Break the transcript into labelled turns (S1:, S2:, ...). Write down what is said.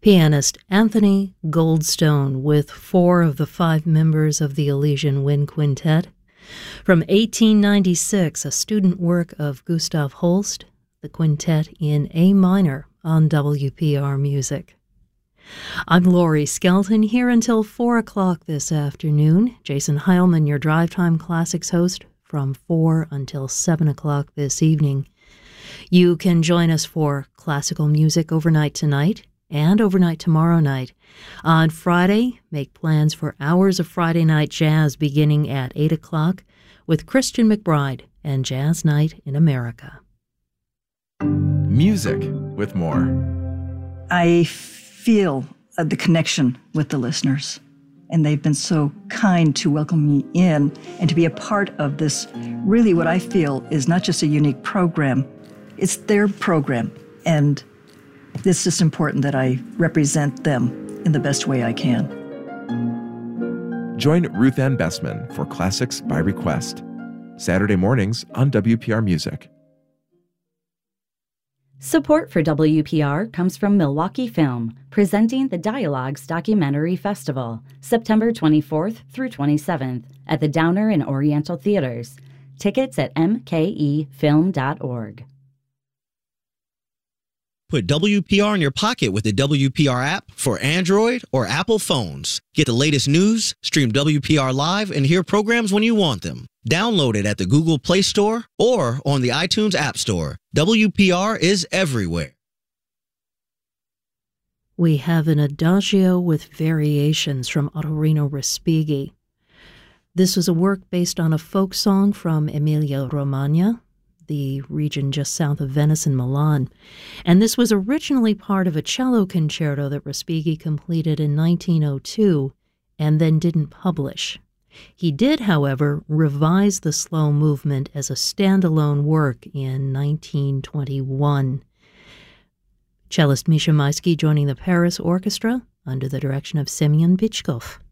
S1: Pianist Anthony Goldstone with 4 of the 5 members of the Elysian Wind Quintet. From 1896, a student work of Gustav Holst, the quintet in A minor on WPR Music. I'm Laurie Skelton, here until 4 o'clock this afternoon. Jason Heilman, your Drive Time Classics host, from 4 until 7 o'clock this evening. You can join us for classical music overnight tonight and overnight tomorrow night. On Friday, make plans for hours of Friday night jazz beginning at 8 o'clock with Christian McBride and Jazz Night in America.
S2: Music with more.
S3: I feel the connection with the listeners, and they've been so kind to welcome me in and to be a part of this, really what I feel is not just a unique program, it's their program, and it's just important that I represent them in the best way I can.
S2: Join Ruth Ann Bessman for Classics by Request, Saturday mornings on WPR Music.
S4: Support for WPR comes from Milwaukee Film, presenting the Dialogues Documentary Festival, September 24th through 27th at the Downer and Oriental Theaters. Tickets at mkefilm.org.
S5: Put WPR in your pocket with the WPR app for Android or Apple phones. Get the latest news, stream WPR live, and hear programs when you want them. Download it at the Google Play Store or on the iTunes App Store. WPR is everywhere.
S1: We have an adagio with variations from Ottorino Respighi. This was a work based on a folk song from Emilia-Romagna, the region just south of Venice and Milan. And this was originally part of a cello concerto that Respighi completed in 1902 and then didn't publish. He did, however, revise the slow movement as a standalone work in 1921. Cellist Misha Maisky joining the Paris Orchestra under the direction of Semyon Bychkov.